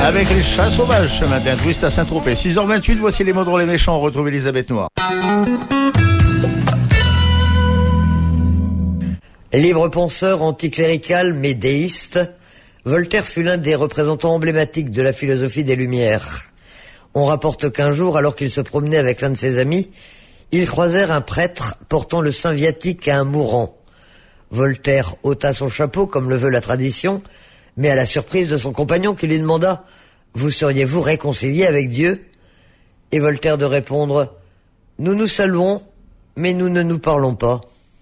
Avec les chats sauvages ce matin, twist à Saint-Tropez. 6h28, voici les mots drôles et méchants. On retrouve Elisabeth Noir. Libre penseur, anticlérical, mais déiste, Voltaire fut l'un des représentants emblématiques de la philosophie des Lumières. On rapporte qu'un jour, alors qu'il se promenait avec l'un de ses amis, ils croisèrent un prêtre portant le saint viatique à un mourant. Voltaire ôta son chapeau, comme le veut la tradition, mais à la surprise de son compagnon qui lui demanda « Vous seriez-vous réconcilié avec Dieu ?» Et Voltaire de répondre « Nous nous saluons, mais nous ne nous parlons pas. »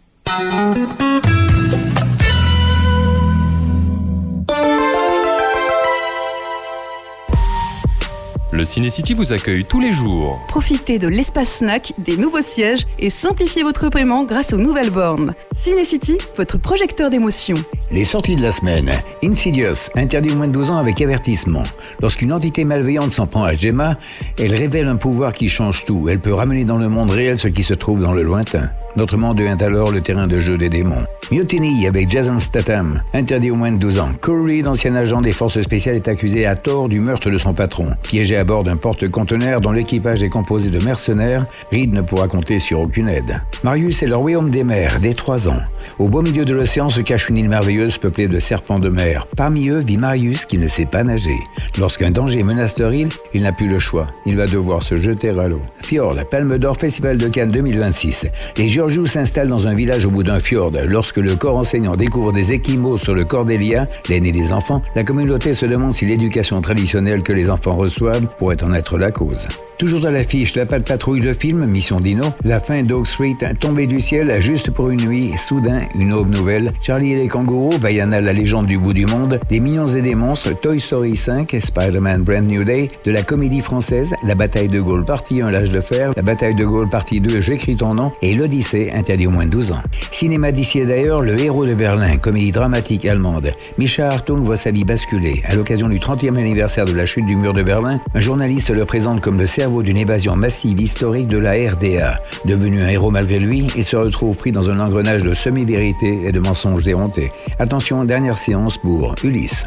Le Ciné-City vous accueille tous les jours. Profitez de l'espace snack, des nouveaux sièges et simplifiez votre paiement grâce aux nouvelles bornes. Ciné-City, votre projecteur d'émotion. Les sorties de la semaine. Insidious, interdit aux moins de 12 ans avec avertissement. Lorsqu'une entité malveillante s'en prend à Gemma, elle révèle un pouvoir qui change tout. Elle peut ramener dans le monde réel ce qui se trouve dans le lointain. Notre monde devient alors le terrain de jeu des démons. Mutiny avec Jason Statham, interdit aux moins de 12 ans. Cole Reed, ancien agent des forces spéciales, est accusé à tort du meurtre de son patron. Piégé à bord d'un porte-conteneur dont l'équipage est composé de mercenaires, Reed ne pourra compter sur aucune aide. Marius et le royaume des mers, dès 3 ans. Au beau milieu de l'océan se cache une île merveilleuse peuplée de serpents de mer. Parmi eux vit Marius qui ne sait pas nager. Lorsqu'un danger menace leur île, il n'a plus le choix. Il va devoir se jeter à l'eau. Fjord, Palme d'Or, Festival de Cannes 2026. Les Giorgiou s'installent dans un village au bout d'un fjord. Lorsque le corps enseignant découvre des échymaux sur le corps d'Elia, l'aîné des enfants, la communauté se demande si l'éducation traditionnelle que les enfants reçoivent pourrait en être la cause. Toujours à l'affiche, la Patte Patrouille, le film, Mission Dino, la fin d'Oak Street, tombée du ciel juste pour une nuit, soudain, une aube nouvelle, Charlie et les kangourous, Vaiana, la légende du bout du monde, des mignons et des monstres, Toy Story 5, Spider-Man Brand New Day, de la comédie française, la bataille de Gaulle partie 1, l'âge de fer, la bataille de Gaulle partie 2, J'écris ton nom, et l'Odyssée, interdit aux moins de 12 ans. Cinéma d'ici et d'ailleurs, Le Héros de Berlin, comédie dramatique allemande. Mischa Hartung voit sa vie basculer. À l'occasion du 30e anniversaire de la chute du mur de Berlin, un journaliste le présente comme le cerveau d'une évasion massive historique de la RDA. Devenu un héros malgré lui, il se retrouve pris dans un engrenage de semi-vérité et de mensonges éhontés. Attention, dernière séance pour Ulysse.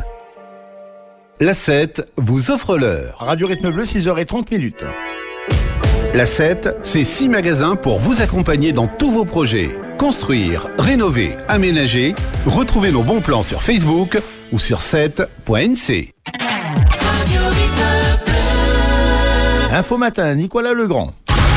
La 7 vous offre l'heure. Radio Rythme Bleu, 6h30. La 7, c'est 6 magasins pour vous accompagner dans tous vos projets. Construire, rénover, aménager. Retrouvez nos bons plans sur Facebook ou sur 7.nc. Info Matin, Nicolas Legrand.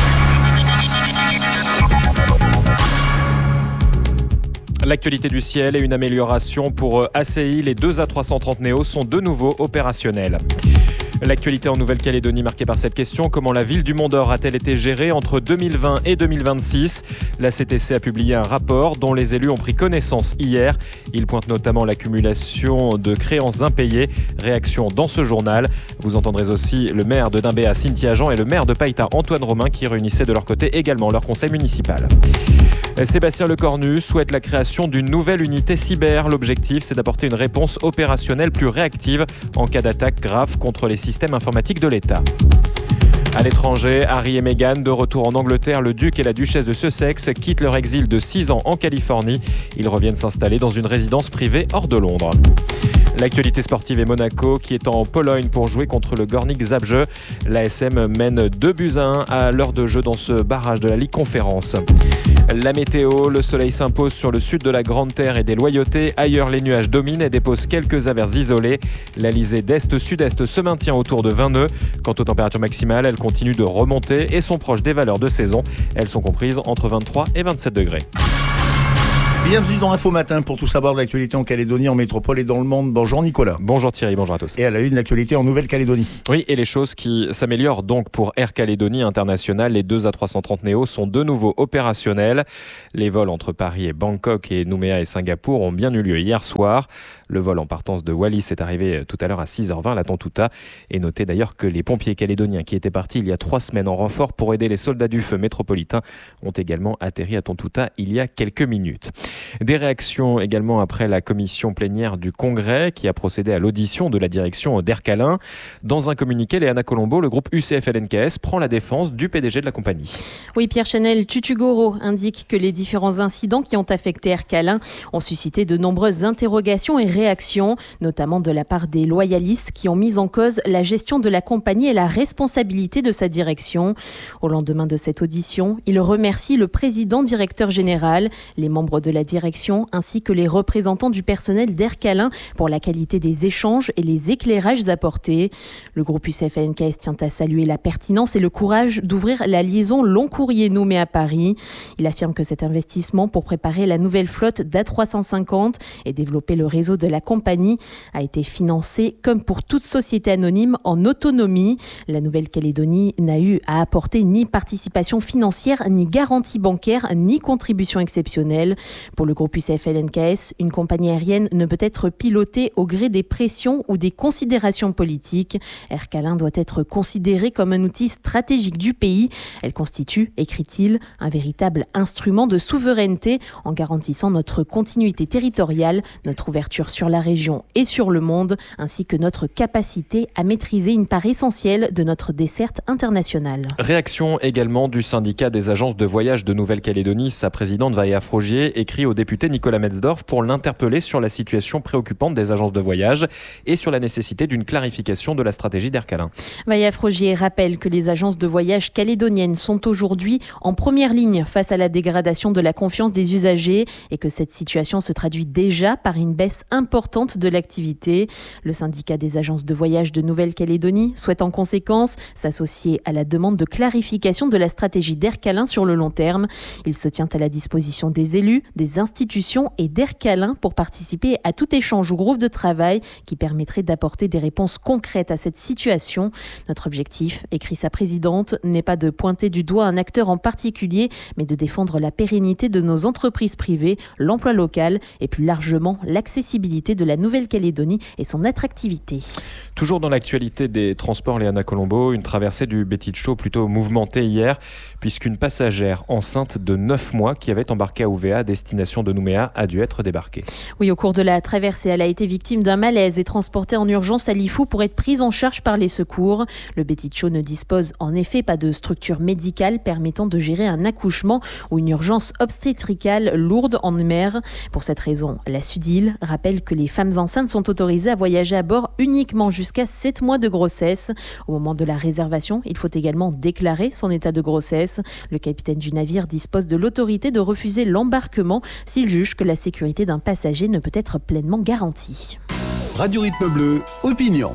L'actualité du ciel et une amélioration pour ACI. Les 2 A330 Neo sont de nouveau opérationnels. L'actualité en Nouvelle-Calédonie marquée par cette question. Comment la ville du Mont-d'Or a-t-elle été gérée entre 2020 et 2026 ? La CTC a publié un rapport dont les élus ont pris connaissance hier. Il pointe notamment l'accumulation de créances impayées. Réaction dans ce journal. Vous entendrez aussi le maire de Dimbéa, Cynthia Jean, et le maire de Païta, Antoine Romain, qui réunissaient de leur côté également leur conseil municipal. Sébastien Lecornu souhaite la création d'une nouvelle unité cyber. L'objectif, c'est d'apporter une réponse opérationnelle plus réactive en cas d'attaque grave contre les systèmes informatiques de l'État. À l'étranger, Harry et Meghan, de retour en Angleterre, le duc et la duchesse de Sussex quittent leur exil de 6 ans en Californie. Ils reviennent s'installer dans une résidence privée hors de Londres. L'actualité sportive est Monaco qui est en Pologne pour jouer contre le Górnik Zabrze. L'ASM mène 2-1 à l'heure de jeu dans ce barrage de la Ligue Conférence. La météo, le soleil s'impose sur le sud de la Grande Terre et des Loyautés. Ailleurs, les nuages dominent et déposent quelques averses isolées. L'Alizé d'est-sud-est se maintient autour de 20 nœuds. Quant aux températures maximales, elles continuent de remonter et sont proches des valeurs de saison. Elles sont comprises entre 23 et 27 degrés. Bienvenue dans Info Matin pour tout savoir de l'actualité en Calédonie, en métropole et dans le monde. Bonjour Nicolas. Bonjour Thierry, bonjour à tous. Et à la une, l'actualité en Nouvelle-Calédonie. Oui, et les choses qui s'améliorent donc pour Air Calédonie International. Les 2 A330 Neo sont de nouveau opérationnels. Les vols entre Paris et Bangkok et Nouméa et Singapour ont bien eu lieu hier soir. Le vol en partance de Wallis est arrivé tout à l'heure à 6h20 à la Tontouta. Et notez d'ailleurs que les pompiers calédoniens qui étaient partis il y a 3 semaines en renfort pour aider les soldats du feu métropolitain ont également atterri à Tontouta il y a quelques minutes. Des réactions également après la commission plénière du Congrès qui a procédé à l'audition de la direction d'Air Calin. Dans un communiqué, Léana Colombo, le groupe UCF-LNKS prend la défense du PDG de la compagnie. Oui, Pierre Chanel Tutu-Goro indique que les différents incidents qui ont affecté Air Calin ont suscité de nombreuses interrogations et réactions, notamment de la part des loyalistes qui ont mis en cause la gestion de la compagnie et la responsabilité de sa direction. Au lendemain de cette audition, il remercie le président directeur général, les membres de la direction ainsi que les représentants du personnel d'Air Calin pour la qualité des échanges et les éclairages apportés. Le groupe UCF-LNKS tient à saluer la pertinence et le courage d'ouvrir la liaison long courrier Nouméa à Paris. Il affirme que cet investissement pour préparer la nouvelle flotte d'A350 et développer le réseau de la compagnie a été financé comme pour toute société anonyme en autonomie. La Nouvelle-Calédonie n'a eu à apporter ni participation financière, ni garantie bancaire, ni contribution exceptionnelle. Pour le groupe UCF-LNKS, une compagnie aérienne ne peut être pilotée au gré des pressions ou des considérations politiques. Air Calin doit être considérée comme un outil stratégique du pays. Elle constitue, écrit-il, un véritable instrument de souveraineté en garantissant notre continuité territoriale, notre ouverture sur la région et sur le monde, ainsi que notre capacité à maîtriser une part essentielle de notre desserte internationale. Réaction également du syndicat des agences de voyage de Nouvelle-Calédonie. Sa présidente Vaïa Frogier écrit au député Nicolas Metzdorf pour l'interpeller sur la situation préoccupante des agences de voyage et sur la nécessité d'une clarification de la stratégie d'Air Calin. Vaïa Frogier rappelle que les agences de voyage calédoniennes sont aujourd'hui en première ligne face à la dégradation de la confiance des usagers et que cette situation se traduit déjà par une baisse importante de l'activité. Le syndicat des agences de voyage de Nouvelle-Calédonie souhaite en conséquence s'associer à la demande de clarification de la stratégie d'Air Calin sur le long terme. Il se tient à la disposition des élus, des institutions et d'Air Calin pour participer à tout échange ou groupe de travail qui permettrait d'apporter des réponses concrètes à cette situation. Notre objectif, écrit sa présidente, n'est pas de pointer du doigt un acteur en particulier, mais de défendre la pérennité de nos entreprises privées, l'emploi local et plus largement l'accessibilité de la Nouvelle-Calédonie et son attractivité. Toujours dans l'actualité des transports, Léana Colombo, une traversée du Betitcho plutôt mouvementée hier, puisqu'une passagère enceinte de 9 mois qui avait embarqué à Ouvéa à destination de Nouméa a dû être débarquée. Oui, au cours de la traversée, elle a été victime d'un malaise et transportée en urgence à Lifou pour être prise en charge par les secours. Le Betitcho ne dispose en effet pas de structure médicale permettant de gérer un accouchement ou une urgence obstétricale lourde en mer. Pour cette raison, la Sudil rappelle que les femmes enceintes sont autorisées à voyager à bord uniquement jusqu'à 7 mois de grossesse. Au moment de la réservation, il faut également déclarer son état de grossesse. Le capitaine du navire dispose de l'autorité de refuser l'embarquement s'il juge que la sécurité d'un passager ne peut être pleinement garantie. Radio Rythme Bleu, opinion.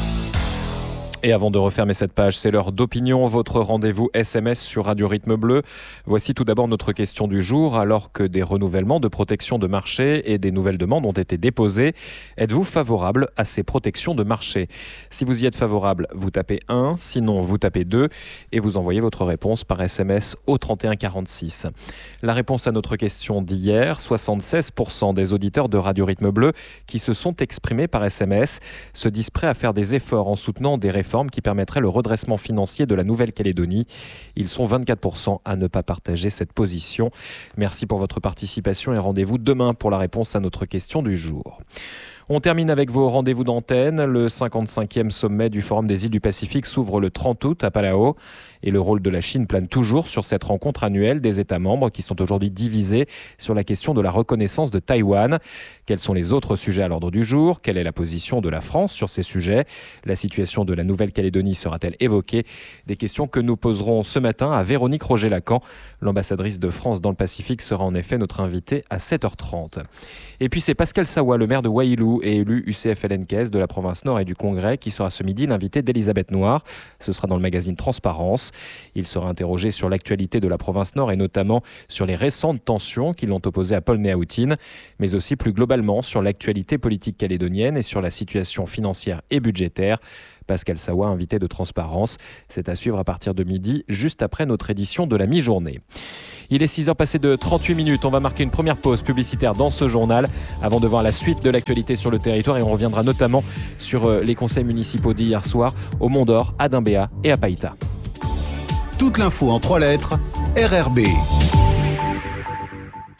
Et avant de refermer cette page, c'est l'heure d'opinion, votre rendez-vous SMS sur Radio Rythme Bleu. Voici tout d'abord notre question du jour. Alors que des renouvellements de protection de marché et des nouvelles demandes ont été déposées, êtes-vous favorable à ces protections de marché ? Si vous y êtes favorable, vous tapez 1, sinon vous tapez 2 et vous envoyez votre réponse par SMS au 3146. La réponse à notre question d'hier, 76% des auditeurs de Radio Rythme Bleu qui se sont exprimés par SMS se disent prêts à faire des efforts en soutenant des réformes qui permettrait le redressement financier de la Nouvelle-Calédonie. Ils sont 24% à ne pas partager cette position. Merci pour votre participation et rendez-vous demain pour la réponse à notre question du jour. On termine avec vos rendez-vous d'antenne. Le 55e sommet du Forum des îles du Pacifique s'ouvre le 30 août à Palau. Et le rôle de la Chine plane toujours sur cette rencontre annuelle des États membres qui sont aujourd'hui divisés sur la question de la reconnaissance de Taïwan. Quels sont les autres sujets à l'ordre du jour ? Quelle est la position de la France sur ces sujets ? La situation de la Nouvelle-Calédonie sera-t-elle évoquée ? Des questions que nous poserons ce matin à Véronique Roger-Lacan. L'ambassadrice de France dans le Pacifique sera en effet notre invitée à 7h30. Et puis c'est Pascal Sawa, le maire de Waiilou et élu UCF-LNKS de la province Nord et du Congrès, qui sera ce midi l'invité d'Elisabeth Noir. Ce sera dans le magazine Transparence. Il sera interrogé sur l'actualité de la province Nord et notamment sur les récentes tensions qui l'ont opposé à Paul Néaoutine, mais aussi plus globalement sur l'actualité politique calédonienne et sur la situation financière et budgétaire. Pascal Sawa, invité de Transparence. C'est à suivre à partir de midi, juste après notre édition de la mi-journée. Il est 6h passé de 38 minutes. On va marquer une première pause publicitaire dans ce journal avant de voir la suite de l'actualité sur le territoire et on reviendra notamment sur les conseils municipaux d'hier soir au Mont-d'Or, à Dimbéa et à Païta. Toute l'info en 3 lettres, RRB.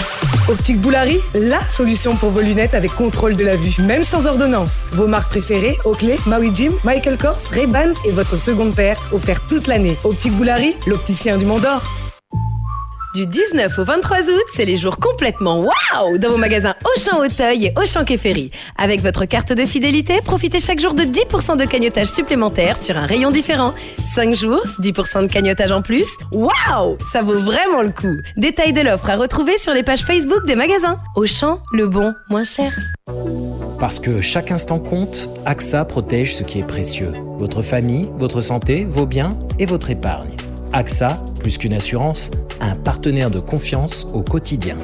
Optique Boulari, la solution pour vos lunettes avec contrôle de la vue, même sans ordonnance. Vos marques préférées, Oakley, Maui Jim, Michael Kors, Ray-Ban et votre seconde paire offerte toute l'année. Optique Boulari, l'opticien du Mont d'Or. Du 19 au 23 août, c'est les jours complètement waouh dans vos magasins Auchan Auteuil et Auchan Quai Ferry. Avec votre carte de fidélité, profitez chaque jour de 10% de cagnotage supplémentaire sur un rayon différent. 5 jours, 10% de cagnotage en plus. Waouh, ça vaut vraiment le coup. Détails de l'offre à retrouver sur les pages Facebook des magasins. Auchan, le bon, moins cher. Parce que chaque instant compte, AXA protège ce qui est précieux. Votre famille, votre santé, vos biens et votre épargne. AXA, plus qu'une assurance, un partenaire de confiance au quotidien.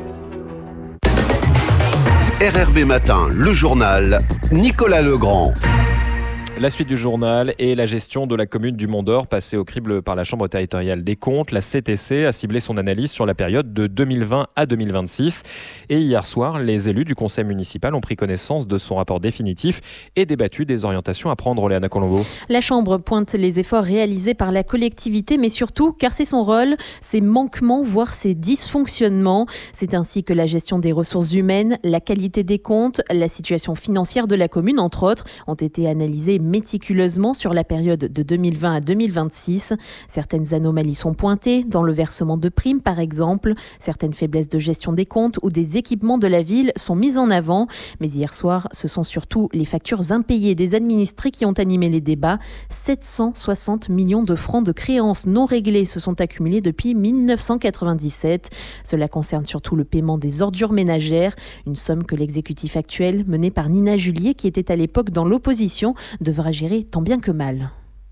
RRB Matin, le journal, Nicolas Legrand. La suite du journal et la gestion de la commune du Mont d'Or passée au crible par la Chambre territoriale des comptes. La CTC a ciblé son analyse sur la période de 2020 à 2026. Et hier soir, les élus du conseil municipal ont pris connaissance de son rapport définitif et débattu des orientations à prendre. Léana Colombo. La Chambre pointe les efforts réalisés par la collectivité, mais surtout, car c'est son rôle, ses manquements, voire ses dysfonctionnements. C'est ainsi que la gestion des ressources humaines, la qualité des comptes, la situation financière de la commune, entre autres, ont été analysées méticuleusement sur la période de 2020 à 2026. Certaines anomalies sont pointées, dans le versement de primes par exemple. Certaines faiblesses de gestion des comptes ou des équipements de la ville sont mises en avant. Mais hier soir, ce sont surtout les factures impayées des administrés qui ont animé les débats. 760 millions de francs de créances non réglées se sont accumulés depuis 1997. Cela concerne surtout le paiement des ordures ménagères, une somme que l'exécutif actuel, mené par Nina Julier, qui était à l'époque dans l'opposition, devra gérer tant bien que mal.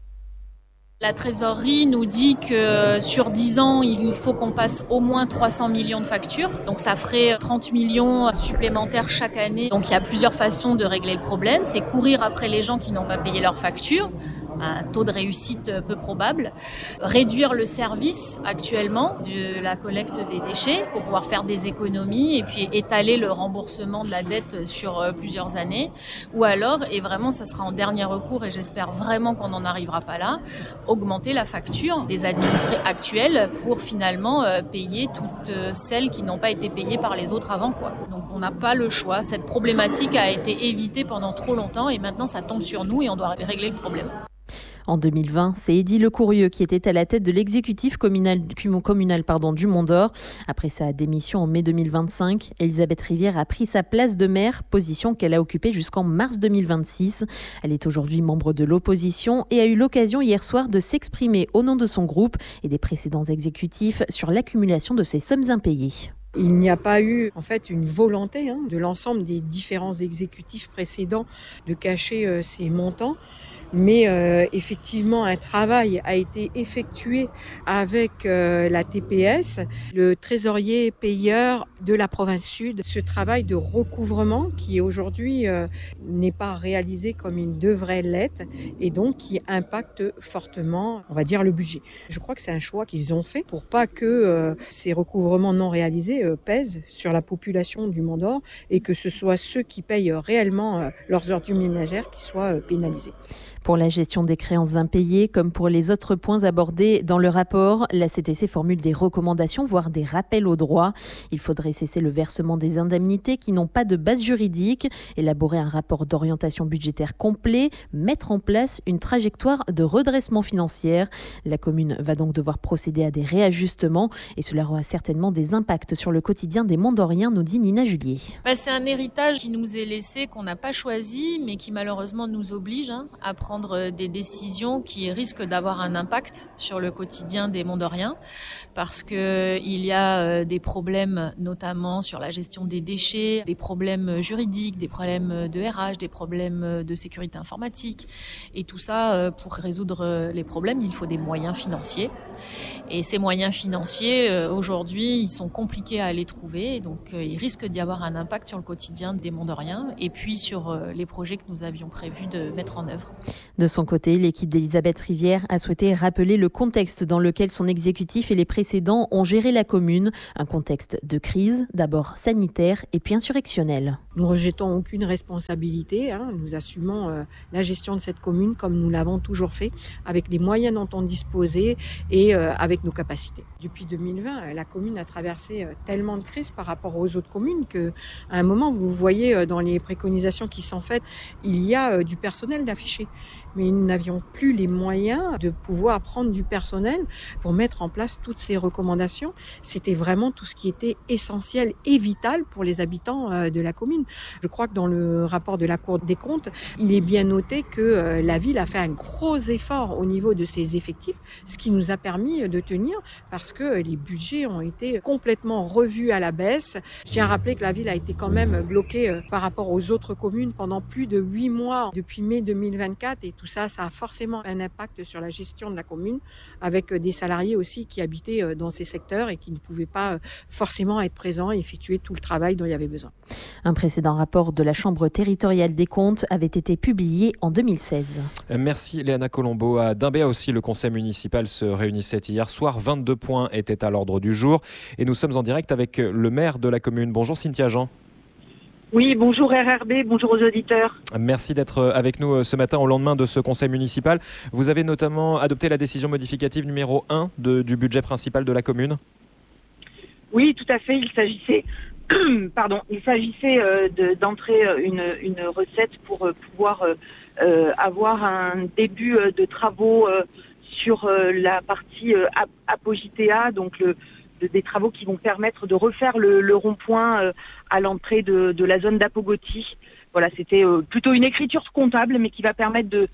La trésorerie nous dit que sur 10 ans, il faut qu'on passe au moins 300 millions de factures. Donc ça ferait 30 millions supplémentaires chaque année. Donc il y a plusieurs façons de régler le problème. C'est courir après les gens qui n'ont pas payé leurs factures. Un taux de réussite peu probable. Réduire le service actuellement de la collecte des déchets pour pouvoir faire des économies et puis étaler le remboursement de la dette sur plusieurs années. Ou alors, et vraiment ça sera en dernier recours et j'espère vraiment qu'on n'en arrivera pas là, augmenter la facture des administrés actuels pour finalement payer toutes celles qui n'ont pas été payées par les autres avant, quoi. Donc on n'a pas le choix. Cette problématique a été évitée pendant trop longtemps et maintenant ça tombe sur nous et on doit régler le problème. En 2020, c'est Eddy Lecourrieux qui était à la tête de l'exécutif communal du Mont d'Or. Après sa démission en mai 2025, Elisabeth Rivière a pris sa place de maire, position qu'elle a occupée jusqu'en mars 2026. Elle est aujourd'hui membre de l'opposition et a eu l'occasion hier soir de s'exprimer au nom de son groupe et des précédents exécutifs sur l'accumulation de ces sommes impayées. Il n'y a pas eu en fait une volonté de l'ensemble des différents exécutifs précédents de cacher ces montants. Mais effectivement, un travail a été effectué avec la TPS, le trésorier payeur de la province sud. Ce travail de recouvrement qui aujourd'hui n'est pas réalisé comme il devrait l'être et donc qui impacte fortement, on va dire, le budget. Je crois que c'est un choix qu'ils ont fait pour pas que ces recouvrements non réalisés pèsent sur la population du Mont d'Or et que ce soit ceux qui payent réellement leurs ordures ménagères qui soient pénalisés. Pour la gestion des créances impayées, comme pour les autres points abordés dans le rapport, la CTC formule des recommandations, voire des rappels au droit. Il faudrait cesser le versement des indemnités qui n'ont pas de base juridique, élaborer un rapport d'orientation budgétaire complet, mettre en place une trajectoire de redressement financier. La commune va donc devoir procéder à des réajustements et cela aura certainement des impacts sur le quotidien des Mont-d'Oriens, nous dit Nina Julier. C'est un héritage qui nous est laissé, qu'on n'a pas choisi, mais qui malheureusement nous oblige à prendre des décisions qui risquent d'avoir un impact sur le quotidien des Mont-d'Oriens parce qu'il y a des problèmes notamment sur la gestion des déchets, des problèmes juridiques, des problèmes de RH, des problèmes de sécurité informatique et tout ça, pour résoudre les problèmes, il faut des moyens financiers. Et ces moyens financiers, aujourd'hui, ils sont compliqués à les trouver, donc il risque d'y avoir un impact sur le quotidien des Mont-d'Oriens et puis sur les projets que nous avions prévu de mettre en œuvre. De son côté, l'équipe d'Elisabeth Rivière a souhaité rappeler le contexte dans lequel son exécutif et les précédents ont géré la commune. Un contexte de crise, d'abord sanitaire et puis insurrectionnel. Nous ne rejetons aucune responsabilité, nous assumons la gestion de cette commune comme nous l'avons toujours fait, avec les moyens dont on disposait et avec nos capacités. Depuis 2020, la commune a traversé tellement de crises par rapport aux autres communes qu'à un moment, vous voyez dans les préconisations qui sont faites, il y a du personnel d'afficher. Mais nous n'avions plus les moyens de pouvoir prendre du personnel pour mettre en place toutes ces recommandations. C'était vraiment tout ce qui était essentiel et vital pour les habitants de la commune. Je crois que dans le rapport de la Cour des comptes, il est bien noté que la ville a fait un gros effort au niveau de ses effectifs, ce qui nous a permis de tenir parce que les budgets ont été complètement revus à la baisse. Je tiens à rappeler que la ville a été quand même bloquée par rapport aux autres communes pendant plus de 8 mois depuis mai 2024 et tout ça a forcément un impact sur la gestion de la commune avec des salariés aussi qui habitaient dans ces secteurs et qui ne pouvaient pas forcément être présents et effectuer tout le travail dont il y avait besoin. Un précédent rapport de la Chambre territoriale des comptes avait été publié en 2016. Merci Léana Colombo. À Dimbéa aussi, le conseil municipal se réunissait hier soir. 22 points étaient à l'ordre du jour. Et nous sommes en direct avec le maire de la commune. Bonjour Cynthia Jean. Oui, bonjour RRB, bonjour aux auditeurs. Merci d'être avec nous ce matin au lendemain de ce conseil municipal. Vous avez notamment adopté la décision modificative numéro 1 du budget principal de la commune. Oui, tout à fait. Il s'agissait d'entrer une recette pour pouvoir avoir un début de travaux sur la partie Apogéa, donc des travaux qui vont permettre de refaire le rond-point à l'entrée de la zone d'Apogoti. Voilà, c'était plutôt une écriture comptable, mais qui va permettre de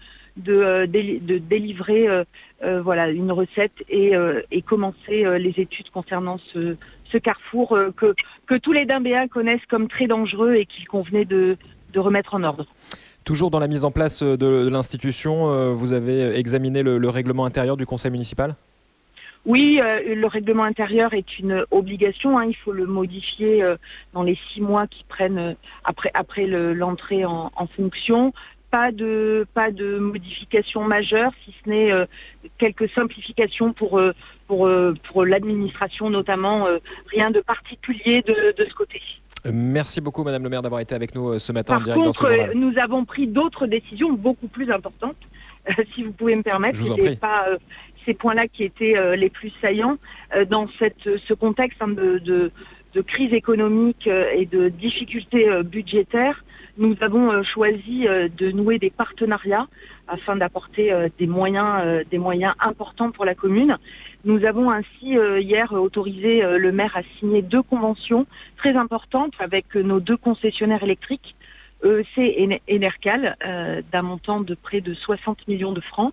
délivrer une recette et commencer les études concernant ce carrefour que tous les Dimbéens connaissent comme très dangereux et qu'il convenait de remettre en ordre. Toujours dans la mise en place de l'institution, vous avez examiné le règlement intérieur du conseil municipal ? Oui, le règlement intérieur est une obligation. Il faut le modifier dans les 6 mois qui prennent après l'entrée en fonction. Pas de modification majeure, si ce n'est quelques simplifications pour l'administration notamment. Rien de particulier de ce côté. Merci beaucoup Madame le maire d'avoir été avec nous ce matin en direct dans ce journal. Par contre, nous avons pris d'autres décisions beaucoup plus importantes, si vous pouvez me permettre. Je vous en prie. Pas ces points-là qui étaient les plus saillants dans ce contexte de crise économique et de difficultés budgétaires. Nous avons choisi de nouer des partenariats afin d'apporter des moyens importants pour la commune. Nous avons ainsi hier autorisé le maire à signer 2 conventions très importantes avec nos 2 concessionnaires électriques, EEC et Enercal, d'un montant de près de 60 millions de francs,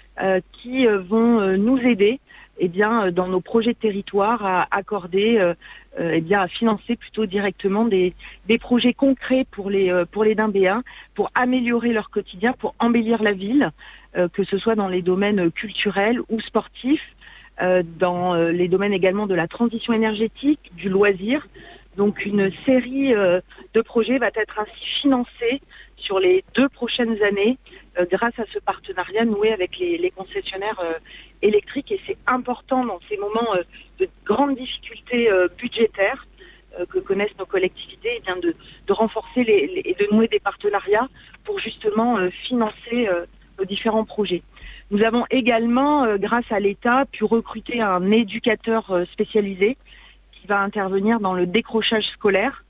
qui vont nous aider dans nos projets de territoire à accorder, à financer plutôt directement des projets concrets pour les Dimbéens, pour améliorer leur quotidien, pour embellir la ville, que ce soit dans les domaines culturels ou sportifs, dans les domaines également de la transition énergétique, du loisir. Donc une série de projets va être ainsi financée sur les 2 prochaines années grâce à ce partenariat noué avec les concessionnaires électriques. Et c'est important dans ces moments de grandes difficultés budgétaires que connaissent nos collectivités, de renforcer et de nouer des partenariats pour justement financer nos différents projets. Nous avons également, grâce à l'État, pu recruter un éducateur spécialisé qui va intervenir dans le décrochage scolaire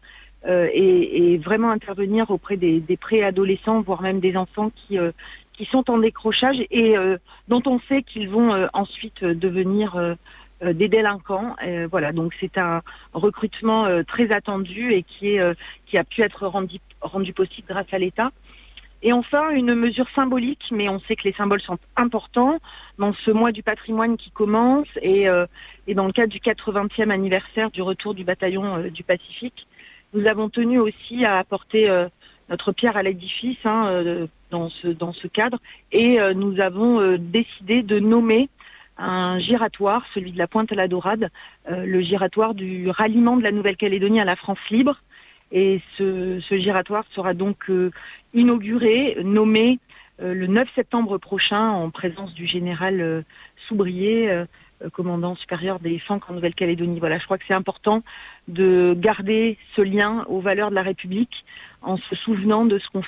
et vraiment intervenir auprès des préadolescents, voire même des enfants qui sont en décrochage et dont on sait qu'ils vont ensuite devenir des délinquants. Voilà, donc c'est un recrutement très attendu et qui a pu être rendu possible grâce à l'État. Et enfin, une mesure symbolique, mais on sait que les symboles sont importants dans ce mois du patrimoine qui commence et dans le cadre du 80e anniversaire du retour du bataillon du Pacifique. Nous avons tenu aussi à apporter notre pierre à l'édifice dans ce cadre et nous avons décidé de nommer un giratoire, celui de la Pointe-à-la-Dorade, le giratoire du ralliement de la Nouvelle-Calédonie à la France libre. Et ce giratoire sera donc inauguré, nommé le 9 septembre prochain en présence du général Soubrier, commandant supérieur des FANC en Nouvelle-Calédonie. Voilà, je crois que c'est important de garder ce lien aux valeurs de la République en se souvenant de ce qu'on